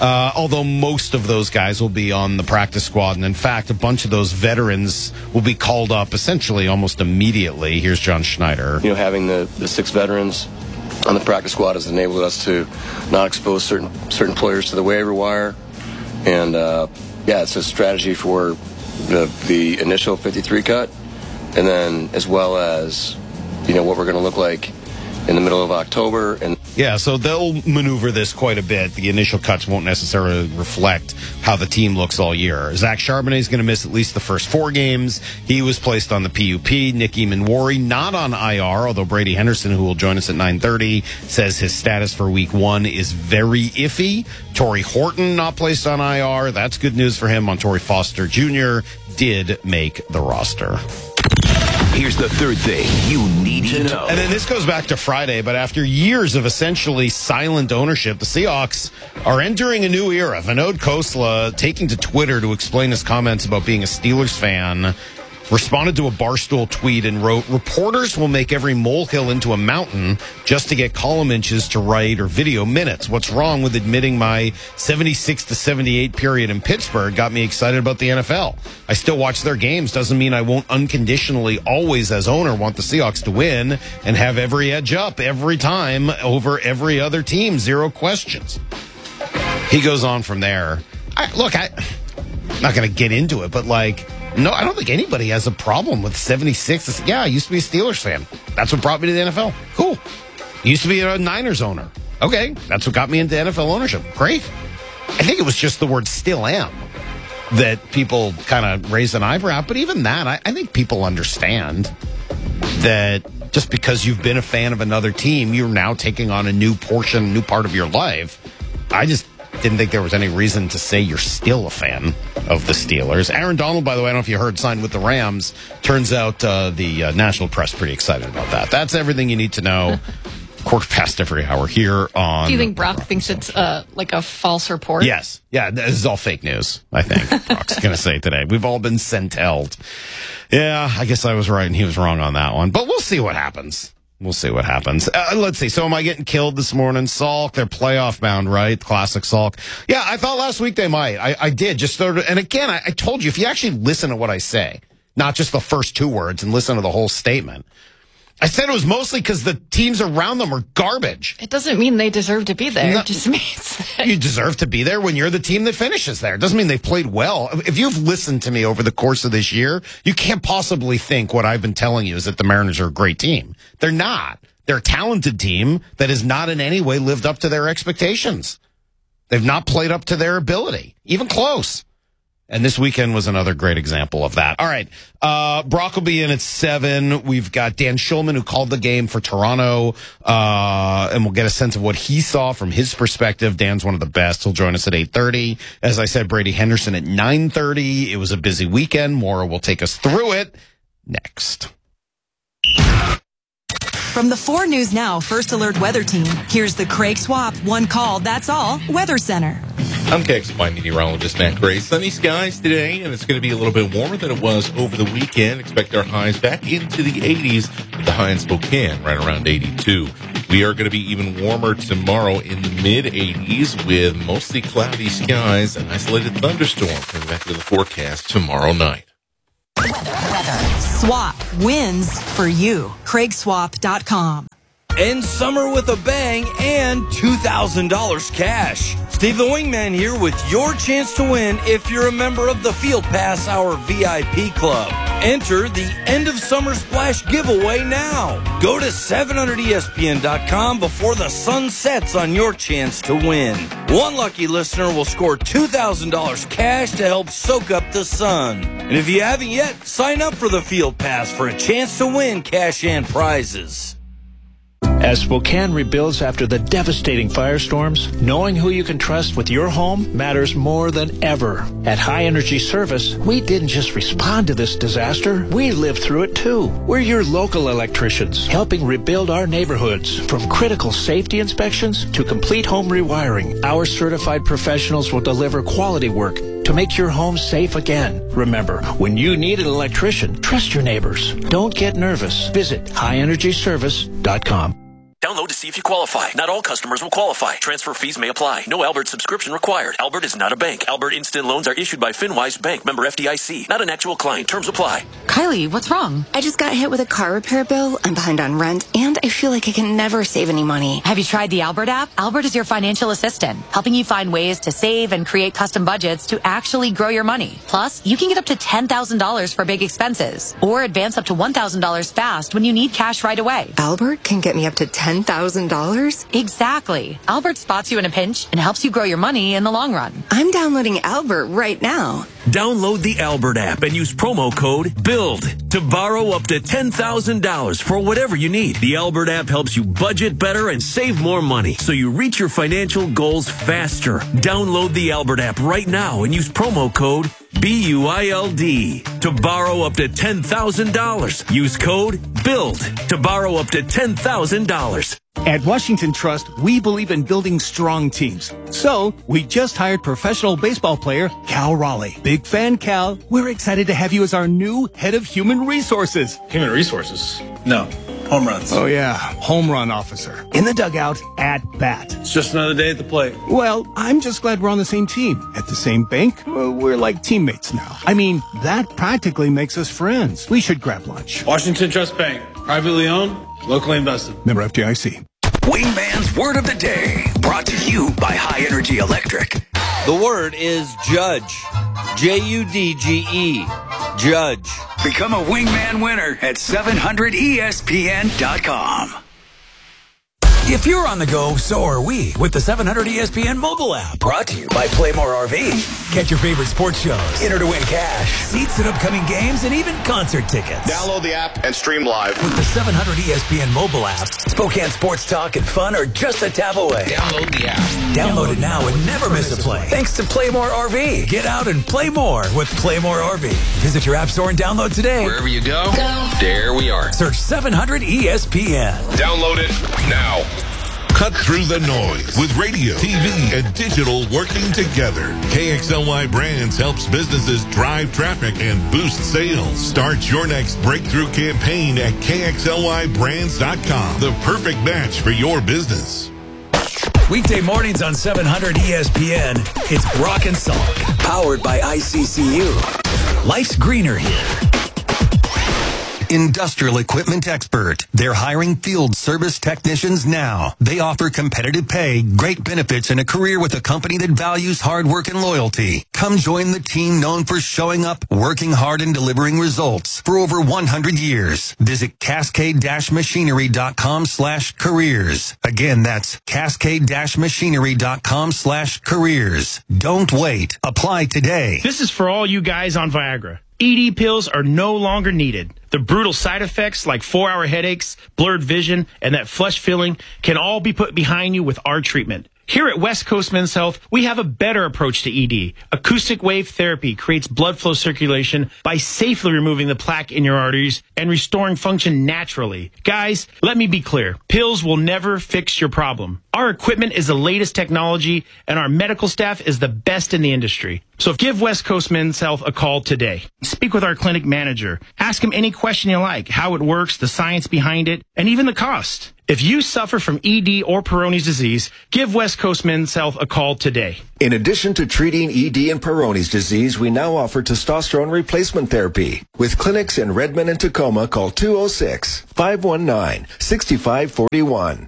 Although most of those guys will be on the practice squad. And in fact, a bunch of those veterans will be called up essentially almost immediately. Here's John Schneider. Having the 6 veterans on the practice squad has enabled us to not expose certain players to the waiver wire. And, it's a strategy for the initial 53 cut. And then as well as, what we're going to look like in the middle of October. And yeah, so they'll maneuver this quite a bit. The initial cuts won't necessarily reflect how the team looks all year. Zach Charbonnet is going to miss at least the first 4 games. He was placed on the PUP. Nicky Manwari not on IR, although Brady Henderson, who will join us at 9:30, says his status for week 1 is very iffy. Torrey Horton not placed on IR. That's good news for him. Montorie Foster Jr. did make the roster. Here's the third thing you need to know. And then this goes back to Friday, but after years of essentially silent ownership, the Seahawks are entering a new era. Vinod Khosla, taking to Twitter to explain his comments about being a Steelers fan, responded to a Barstool tweet and wrote, "Reporters will make every molehill into a mountain just to get column inches to write or video minutes. What's wrong with admitting my 76 to 78 period in Pittsburgh got me excited about the NFL? I still watch their games. Doesn't mean I won't unconditionally always as owner want the Seahawks to win and have every edge up every time over every other team. Zero questions." He goes on from there. I'm not going to get into it, but no, I don't think anybody has a problem with 76. Yeah, I used to be a Steelers fan. That's what brought me to the NFL. Cool. Used to be a Niners owner. Okay, that's what got me into NFL ownership. Great. I think it was just the word "still am" that people kind of raised an eyebrow. But even that, I think people understand that just because you've been a fan of another team, you're now taking on a new part of your life. I just didn't think there was any reason to say you're still a fan of the Steelers. Aaron Donald, by the way, I don't know if you heard, signed with the Rams. Turns out the national press pretty excited about that. That's everything you need to know. 1/4 every hour here on... Do you think Brock thinks it's like a false report? Yes. Yeah, this is all fake news, I think Brock's going to say today. We've all been sent-held. Yeah, I guess I was right and he was wrong on that one. But we'll see what happens. We'll see what happens. Let's see. So am I getting killed this morning? Salk, they're playoff bound, right? Classic Salk. Yeah, I thought last week they might. I did. Just started. And again, I told you, if you actually listen to what I say, not just the first 2 words and listen to the whole statement, I said it was mostly because the teams around them are garbage. It doesn't mean they deserve to be there. It just means that you deserve to be there when you're the team that finishes there. It doesn't mean they've played well. If you've listened to me over the course of this year, you can't possibly think what I've been telling you is that the Mariners are a great team. They're not. They're a talented team that has not in any way lived up to their expectations. They've not played up to their ability, even close. And this weekend was another great example of that. All right. Brock will be in at 7. We've got Dan Schulman, who called the game for Toronto. And we'll get a sense of what he saw from his perspective. Dan's one of the best. He'll join us at 8:30. As I said, Brady Henderson at 9:30. It was a busy weekend. Maura will take us through it next. From the 4 News Now First Alert Weather Team, here's the Craig Swap One Call, That's All Weather Center. I'm KXLY meteorologist Matt Gray. Sunny skies today, and it's going to be a little bit warmer than it was over the weekend. Expect our highs back into the 80s, with the high in Spokane right around 82. We are going to be even warmer tomorrow in the mid-80s with mostly cloudy skies and isolated thunderstorm coming back to the forecast tomorrow night. Weather. Swap wins for you. CraigSwap.com. End summer with a bang and $2,000 cash. Steve the Wingman here with your chance to win if you're a member of the Field Pass Hour VIP Club. Enter the End of Summer Splash giveaway now. Go to 700ESPN.com before the sun sets on your chance to win. One lucky listener will score $2,000 cash to help soak up the sun. And if you haven't yet, sign up for the Field Pass for a chance to win cash and prizes. As Spokane rebuilds after the devastating firestorms, knowing who you can trust with your home matters more than ever. At High Energy Service, we didn't just respond to this disaster, we lived through it too. We're your local electricians, helping rebuild our neighborhoods. From critical safety inspections to complete home rewiring, our certified professionals will deliver quality work to make your home safe again. Remember, when you need an electrician, trust your neighbors. Don't get nervous. Visit highenergyservice.com. Download to see if you qualify. Not all customers will qualify. Transfer fees may apply. No Albert subscription required. Albert is not a bank. Albert Instant Loans are issued by FinWise Bank, member FDIC. Not an actual client. Terms apply. Kylie, what's wrong? I just got hit with a car repair bill. I'm behind on rent, and I feel like I can never save any money. Have you tried the Albert app? Albert is your financial assistant, helping you find ways to save and create custom budgets to actually grow your money. Plus, you can get up to $10,000 for big expenses, or advance up to $1,000 fast when you need cash right away. Albert can get me up to $10,000? Exactly. Albert spots you in a pinch and helps you grow your money in the long run. I'm downloading Albert right now. Download the Albert app and use promo code BUILD to borrow up to $10,000 for whatever you need. The Albert app helps you budget better and save more money so you reach your financial goals faster. Download the Albert app right now and use promo code BUILD to borrow up to $10,000. Use code BUILD to borrow up to $10,000. At Washington Trust, we believe in building strong teams. So, we just hired professional baseball player Cal Raleigh. Big fan, Cal. We're excited to have you as our new head of human resources. Human resources? No. Home runs. Oh, yeah. Home run officer. In the dugout, at bat. It's just another day at the plate. Well, I'm just glad we're on the same team. At the same bank, we're like teammates now. I mean, that practically makes us friends. We should grab lunch. Washington Trust Bank. Privately owned, locally invested. Member FDIC. Wingman's Word of the Day, brought to you by High Energy Electric. The word is judge. J-U-D-G-E. Judge. Become a Wingman winner at 700ESPN.com. If you're on the go, so are we with the 700 ESPN mobile app. Brought to you by Playmore RV. Catch your favorite sports shows. Enter to win cash, seats at upcoming games, and even concert tickets. Download the app and stream live. With the 700 ESPN mobile app, Spokane sports talk and fun are just a tap away. Download the app. Download it now and never miss a play. Thanks to Playmore RV. Get out and play more with Playmore RV. Visit your app store and download today. Wherever you go, there we are. Search 700 ESPN. Download it now. Cut through the noise with radio, TV, and digital working together. KXLY Brands helps businesses drive traffic and boost sales. Start your next breakthrough campaign at KXLYBrands.com. The perfect match for your business. Weekday mornings on 700 ESPN, it's Brock and Salk, powered by ICCU. Life's greener here. Industrial Equipment Expert. They're hiring field service technicians now. They offer competitive pay, great benefits, and a career with a company that values hard work and loyalty. Come join the team known for showing up, working hard, and delivering results for over 100 years. Visit Cascade-Machinery.com/careers. Again, that's Cascade-Machinery.com/careers. Don't wait. Apply today. This is for all you guys on Viagra. ED pills are no longer needed. The brutal side effects like 4-hour headaches, blurred vision, and that flush feeling can all be put behind you with our treatment. Here at West Coast Men's Health, we have a better approach to ED. Acoustic wave therapy creates blood flow circulation by safely removing the plaque in your arteries and restoring function naturally. Guys, let me be clear. Pills will never fix your problem. Our equipment is the latest technology, and our medical staff is the best in the industry. So give West Coast Men's Health a call today. Speak with our clinic manager. Ask him any question you like, how it works, the science behind it, and even the cost. If you suffer from ED or Peyronie's disease, give West Coast Men's Health a call today. In addition to treating ED and Peyronie's disease, we now offer testosterone replacement therapy. With clinics in Redmond and Tacoma, call 206-519-6541.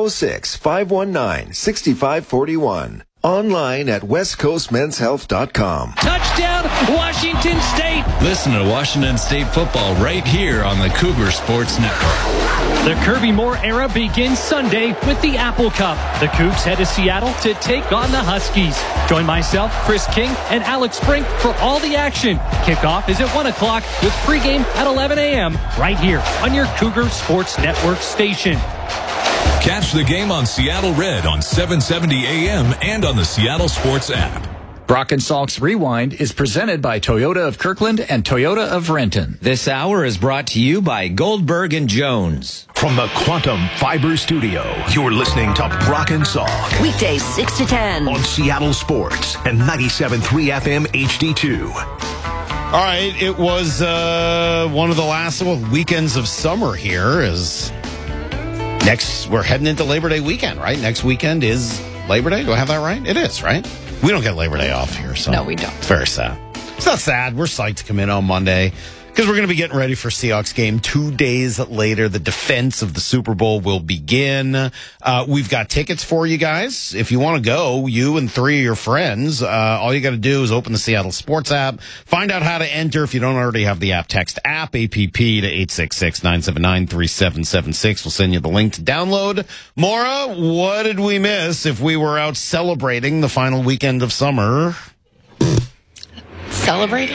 206-519-6541. Online at westcoastmenshealth.com. Touchdown, Washington State! Listen to Washington State football right here on the Cougar Sports Network. The Kirby Moore era begins Sunday with the Apple Cup. The Cougs head to Seattle to take on the Huskies. Join myself, Chris King, and Alex Sprink for all the action. Kickoff is at 1 o'clock with pregame at 11 a.m. right here on your Cougar Sports Network station. Catch the game on Seattle Red on 770 AM and on the Seattle Sports app. Brock and Salk's Rewind is presented by Toyota of Kirkland and Toyota of Renton. This hour is brought to you by Goldberg and Jones. From the Quantum Fiber Studio, you're listening to Brock and Salk. Weekdays 6 to 10. On Seattle Sports and 97.3 FM HD2. All right, it was one of the last weekends of summer here as we're heading into Labor Day weekend, right? Next weekend is Labor Day. Do I have that right? It is, right? We don't get Labor Day off here, so. No, we don't. It's very sad. It's not sad. We're psyched to come in on Monday because we're going to be getting ready for Seahawks game. 2 days later, the defense of the Super Bowl will begin. We've got tickets for you guys. If you want to go, you and 3 of your friends, all you got to do is open the Seattle Sports app. Find out how to enter. If you don't already have the app, text APP to 866-979-3776. We'll send you the link to download. Maura, what did we miss if we were out celebrating the final weekend of summer? Celebrating?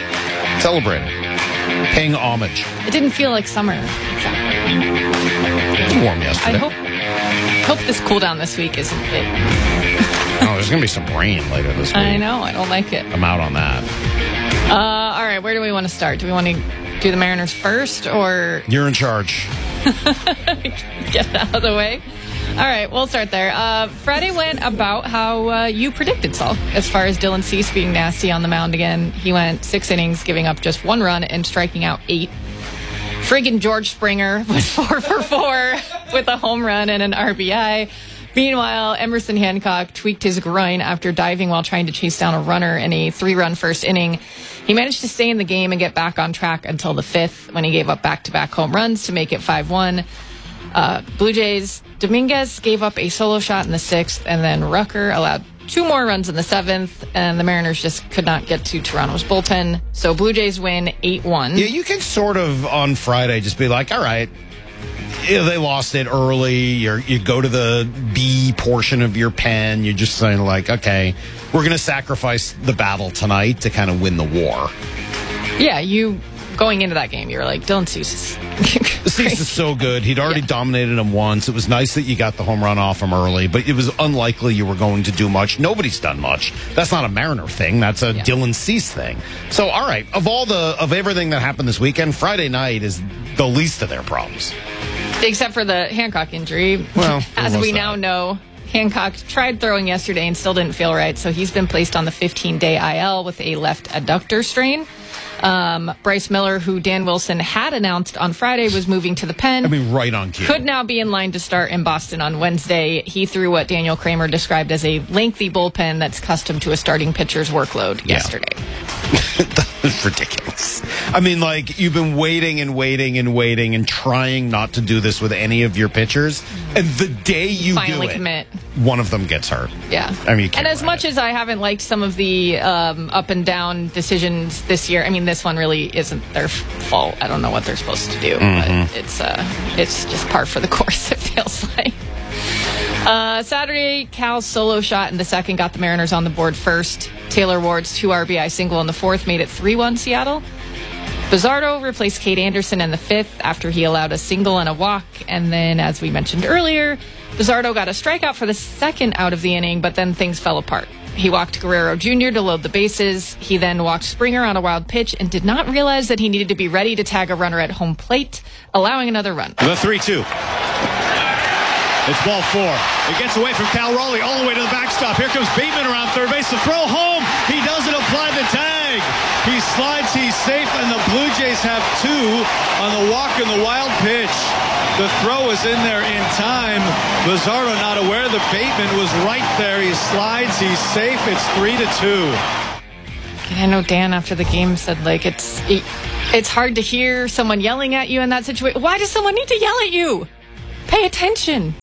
Paying homage. It didn't feel like summer. Exactly. It was warm yesterday. I hope this cool down this week isn't it. Oh, there's going to be some rain later this week. I know. I don't like it. I'm out on that. All right. Where do we want to start? Do we want to do the Mariners first, or... You're in charge. Get it out of the way. All right, we'll start there. Friday went about how you predicted, Saul, as far as Dylan Cease being nasty on the mound again. He went 6 innings, giving up just 1 run and striking out 8. Friggin' George Springer was 4 for 4 with a home run and an RBI. Meanwhile, Emerson Hancock tweaked his groin after diving while trying to chase down a runner in a 3-run first inning. He managed to stay in the game and get back on track until the 5th when he gave up back-to-back home runs to make it 5-1. Blue Jays, Dominguez gave up a solo shot in the 6th, and then Rucker allowed 2 more runs in the 7th, and the Mariners just could not get to Toronto's bullpen. So Blue Jays win 8-1. Yeah, you can sort of on Friday just be like, all right, they lost it early. You go to the B portion of your pen. You're just saying like, okay, we're going to sacrifice the battle tonight to kind of win the war. Yeah, going into that game, you were like, Dylan Cease is so good. He'd already dominated him once. It was nice that you got the home run off him early, but it was unlikely you were going to do much. Nobody's done much. That's not a Mariner thing. That's a Dylan Cease thing. So, all right, of everything that happened this weekend, Friday night is the least of their problems. Except for the Hancock injury. Well, as we now know, Hancock tried throwing yesterday and still didn't feel right, so he's been placed on the 15-day IL with a left adductor strain. Bryce Miller, who Dan Wilson had announced on Friday was moving to the pen. I mean, right on cue. Could now be in line to start in Boston on Wednesday. He threw what Daniel Kramer described as a lengthy bullpen that's custom to a starting pitcher's workload yesterday. That's ridiculous. I mean, like, you've been waiting and trying not to do this with any of your pitchers, and the day you finally do it, commit, one of them gets hurt. Yeah. I mean, and as much as I haven't liked some of the up and down decisions this year, I mean, this one really isn't their fault. I don't know what they're supposed to do, but it's just par for the course, it feels like. Saturday, Cal's solo shot in the 2nd got the Mariners on the board first. Taylor Ward's 2 RBI single in the 4th made it 3-1 Seattle. Bizzardo replaced Kate Anderson in the 5th after he allowed a single and a walk. And then, as we mentioned earlier, Bizzardo got a strikeout for the 2nd out of the inning, but then things fell apart. He walked Guerrero Jr. to load the bases. He then walked Springer on a wild pitch and did not realize that he needed to be ready to tag a runner at home plate, allowing another run. The 3-2. It's ball 4. It gets away from Cal Raleigh all the way to the backstop. Here comes Bateman around third base. The throw home. He doesn't apply the tag. He slides. He's safe, and the Blue Jays have 2 on the walk and the wild pitch. The throw was in there in time. Bizzardo not aware that Bateman was right there. He slides. He's safe. It's 3-2. I know Dan after the game said, like, it's hard to hear someone yelling at you in that situation. Why does someone need to yell at you? Pay attention.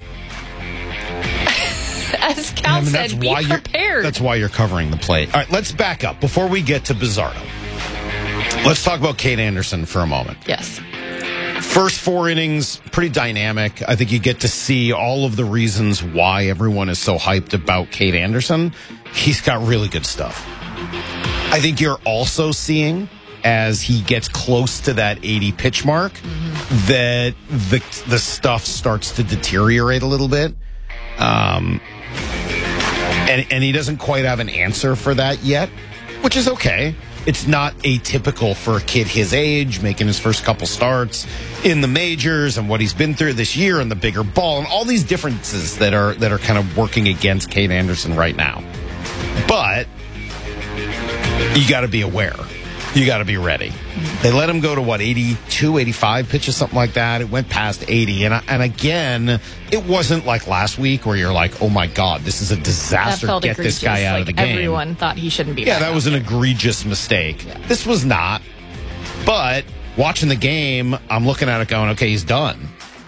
As Cal said, be prepared. That's why you're covering the plate. All right, let's back up before we get to Bizzardo. Let's talk about Kate Anderson for a moment. Yes. First 4 innings, pretty dynamic. I think you get to see all of the reasons why everyone is so hyped about Kate Anderson. He's got really good stuff. I think you're also seeing, as he gets close to that 80 pitch mark, that the stuff starts to deteriorate a little bit. And he doesn't quite have an answer for that yet, which is okay. It's not atypical for a kid his age, making his first couple starts in the majors and what he's been through this year and the bigger ball and all these differences that are kind of working against Kate Anderson right now. But you got to be aware. you got to be ready. They let him go to, 82, 85 pitches, something like that. It went past 80. And again, it wasn't like last week where you're like, oh, my God, this is a disaster. That felt Get egregious. this guy out of the game. Everyone thought he shouldn't be. Yeah, that was an egregious mistake. Yeah. This was not. But watching the game, I'm looking at it going, okay, he's done.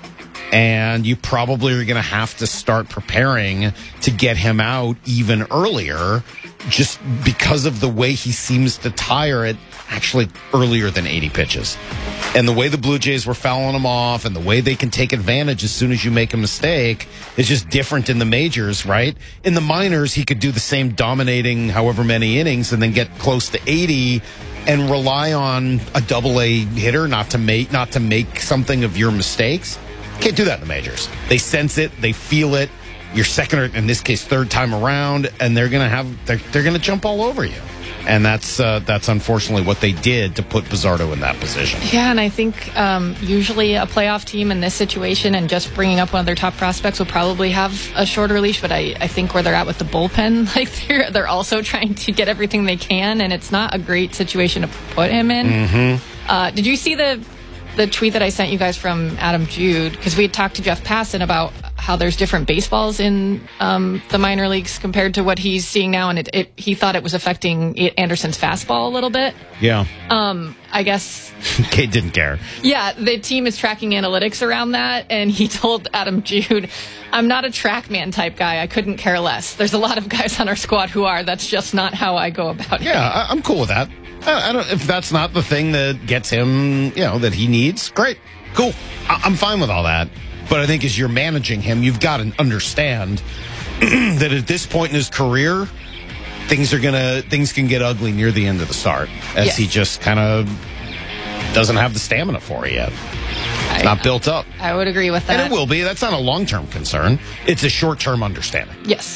And you probably are going to have to start preparing to get him out even earlier just because of the way he seems to tire it actually earlier than 80 pitches. And the way the Blue Jays were fouling him off and the way they can take advantage as soon as you make a mistake is just different in the majors, right? In the minors, he could do the same dominating however many innings and then get close to 80 and rely on a double-A hitter not to make something of your mistakes. Can't do that in the majors. They sense it, they feel it. Your second or in this case third time around, and they're gonna jump all over you. And that's unfortunately what they did to put Bizzardo in that position. Yeah, and I think usually a playoff team in this situation and just bringing up one of their top prospects will probably have a shorter leash. But I think where they're at with the bullpen, like they're also trying to get everything they can, and it's not a great situation to put him in. Mm-hmm. Did you see the tweet that I sent you guys from Adam Jude? Because we had talked to Jeff Passan about how there's different baseballs in the minor leagues compared to what he's seeing now, and he thought it was affecting Anderson's fastball a little bit. Yeah. I guess Kate didn't care. Yeah, the team is tracking analytics around that, and he told Adam Jude, "I'm not a TrackMan type guy. I couldn't care less. There's a lot of guys on our squad who are. That's just not how I go about it." Yeah, I'm cool with that. I don't. If that's not the thing that gets him, that he needs, great, cool. I'm fine with all that. But I think as you're managing him, you've got to understand that at this point in his career, things can get ugly near the end of the start, as he just kind of doesn't have the stamina for it yet. It's not built up. I would agree with that. And it will be. That's not a long-term concern. It's a short-term understanding. Yes.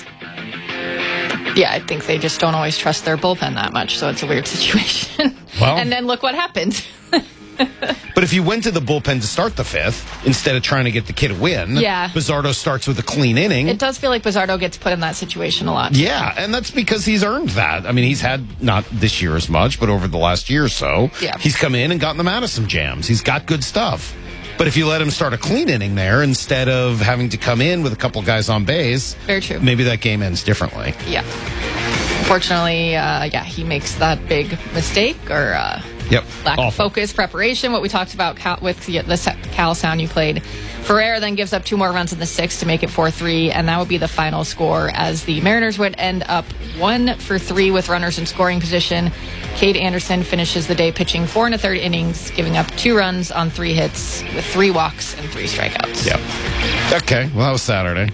Yeah, I think they just don't always trust their bullpen that much, so it's a weird situation. Well, and then look what happened. But if you went to the bullpen to start the fifth, instead of trying to get the kid a win, Bizzardo starts with a clean inning. It does feel like Bizzardo gets put in that situation a lot. Yeah, and that's because he's earned that. I mean, he's had, not this year as much, but over the last year or so, he's come in and gotten them out of some jams. He's got good stuff. But if you let him start a clean inning there, instead of having to come in with a couple guys on base, very true, maybe that game ends differently. Yeah. Unfortunately, he makes that big mistake or lack of focus, preparation, what we talked about with the Cal sound you played. Ferrer then gives up 2 more runs in the 6th to make it 4-3, and that would be the final score as the Mariners would end up 1 for 3 with runners in scoring position. Cade Anderson finishes the day pitching 4 1/3 innings, giving up 2 runs on 3 hits with 3 walks and 3 strikeouts. Yep. Okay, well, that was Saturday.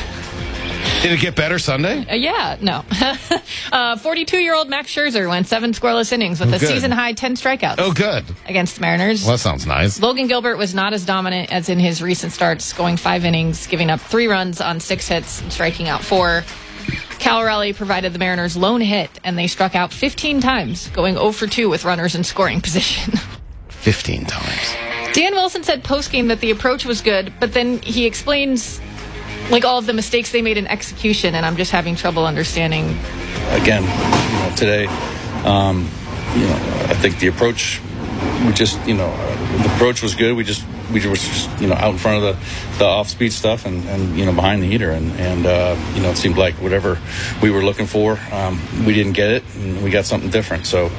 Did it get better Sunday? No. 42-year-old Max Scherzer went 7 scoreless innings with a season-high 10 strikeouts. Oh, good. Against the Mariners. Well, that sounds nice. Logan Gilbert was not as dominant as in his recent starts, going 5 innings, giving up 3 runs on 6 hits, and striking out 4. Cal Raleigh provided the Mariners' lone hit, and they struck out 15 times, going 0 for 2 with runners in scoring position. 15 times. Dan Wilson said postgame that the approach was good, but then he explains all of the mistakes they made in execution, and I'm just having trouble understanding. Again, today, I think the approach, the approach was good. We were just out in front of the off-speed stuff and behind the heater, and it seemed like whatever we were looking for, we didn't get it, and we got something different. So,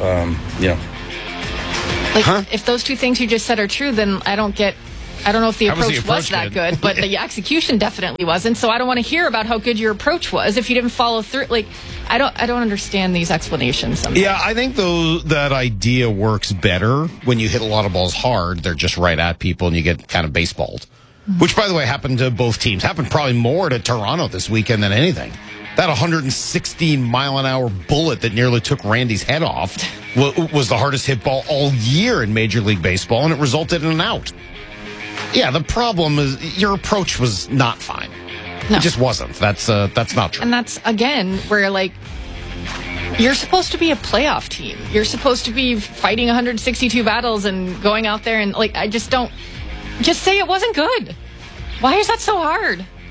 if those 2 things you just said are true, then I don't know if the approach was that good, but the execution definitely wasn't. So I don't want to hear about how good your approach was if you didn't follow through. I don't understand these explanations sometimes. Yeah, I think that idea works better when you hit a lot of balls hard. They're just right at people and you get kind of baseballed. Mm-hmm. Which, by the way, happened to both teams. Happened probably more to Toronto this weekend than anything. That 116-mile-an-hour bullet that nearly took Randy's head off was the hardest hit ball all year in Major League Baseball, and it resulted in an out. Yeah, the problem is your approach was not fine. No. It just wasn't. That's not true. And that's, again, where, you're supposed to be a playoff team. You're supposed to be fighting 162 battles and going out there and, I just don't... Just say it wasn't good. Why is that so hard?